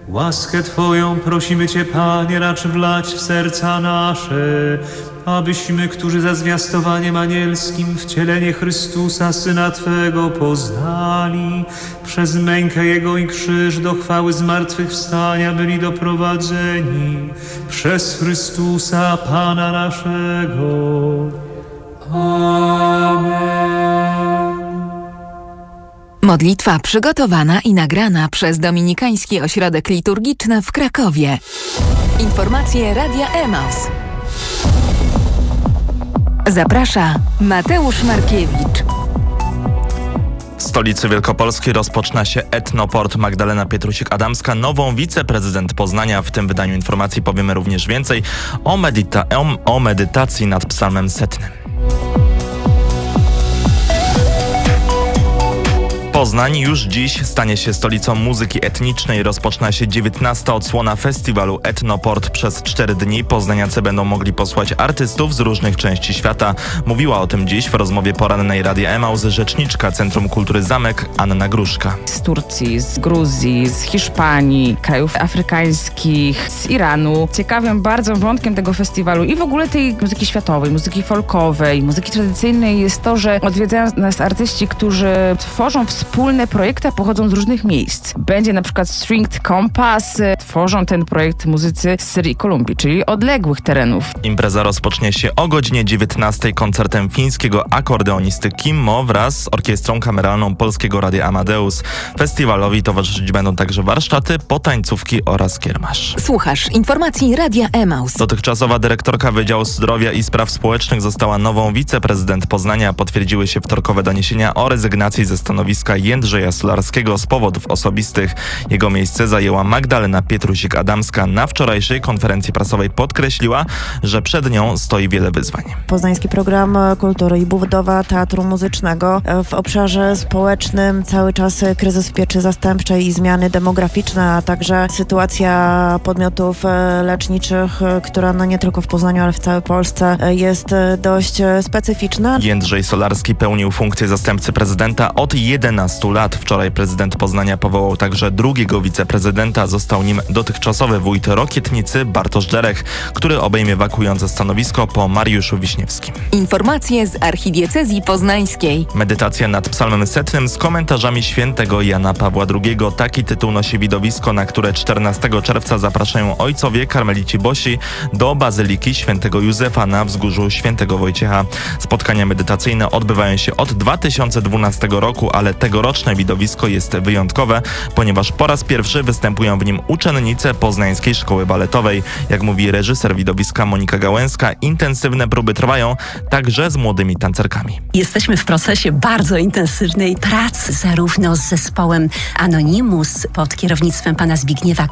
Łaskę Twoją prosimy Cię, Panie, racz wlać w serca nasze, abyśmy, którzy za zwiastowaniem anielskim wcielenie Chrystusa, Syna Twego, poznali, przez mękę Jego i krzyż do chwały zmartwychwstania byli doprowadzeni przez Chrystusa, Pana naszego. Amen. Modlitwa przygotowana i nagrana przez Dominikański Ośrodek Liturgiczny w Krakowie. Informacje Radia Emaus. Zaprasza Mateusz Markiewicz. W stolicy Wielkopolski rozpoczyna się Etnoport. Magdalena Pietrusik-Adamska, nową wiceprezydent Poznania. W tym wydaniu informacji powiemy również więcej o medytacji nad Psalmem 100. Poznań już dziś stanie się stolicą muzyki etnicznej. Rozpoczyna się 19. odsłona festiwalu Etnoport. Przez 4 dni poznaniacy będą mogli posłuchać artystów z różnych części świata. Mówiła o tym dziś w rozmowie porannej Radia Emaus rzeczniczka Centrum Kultury Zamek Anna Gruszka. Z Turcji, z Gruzji, z Hiszpanii, krajów afrykańskich, z Iranu. Ciekawym bardzo wątkiem tego festiwalu i w ogóle tej muzyki światowej, muzyki folkowej, muzyki tradycyjnej jest to, że odwiedzają nas artyści, którzy tworzą wspólne projekty, a pochodzą z różnych miejsc. Będzie na przykład Stringed Compass, tworzą ten projekt muzycy z Syrii i Kolumbii, czyli odległych terenów. Impreza rozpocznie się o godzinie 19 koncertem fińskiego akordeonisty Kimmo wraz z orkiestrą kameralną Polskiego Radia Amadeus. Festiwalowi towarzyszyć będą także warsztaty, potańcówki oraz kiermasz. Słuchasz informacji Radia Emaus. Dotychczasowa dyrektorka Wydziału Zdrowia i Spraw Społecznych została nową wiceprezydent Poznania. Potwierdziły się wtorkowe doniesienia o rezygnacji ze stanowiska Jędrzeja Solarskiego z powodów osobistych. Jego miejsce zajęła Magdalena Pietrusik-Adamska. Na wczorajszej konferencji prasowej podkreśliła, że przed nią stoi wiele wyzwań. Poznański Program Kultury i budowa teatru muzycznego. W obszarze społecznym cały czas kryzys w pieczy zastępczej i zmiany demograficzne, a także sytuacja podmiotów leczniczych, która nie tylko w Poznaniu, ale w całej Polsce jest dość specyficzna. Jędrzej Solarski pełnił funkcję zastępcy prezydenta od 11 lat. Wczoraj prezydent Poznania powołał także drugiego wiceprezydenta. Został nim dotychczasowy wójt Rokietnicy Bartosz Dżerech, który obejmie wakujące stanowisko po Mariuszu Wiśniewskim. Informacje z archidiecezji poznańskiej. Medytacja nad Psalmem 100 z komentarzami świętego Jana Pawła II. Taki tytuł nosi widowisko, na które 14 czerwca zapraszają ojcowie karmelici bosi do Bazyliki Świętego Józefa na wzgórzu Świętego Wojciecha. Spotkania medytacyjne odbywają się od 2012 roku, ale tegoroczne widowisko jest wyjątkowe, ponieważ po raz pierwszy występują w nim uczennice Poznańskiej Szkoły Baletowej. Jak mówi reżyser widowiska Monika Gałęska, intensywne próby trwają także z młodymi tancerkami. Jesteśmy w procesie bardzo intensywnej pracy, zarówno z zespołem Anonymous pod kierownictwem pana Zbigniewa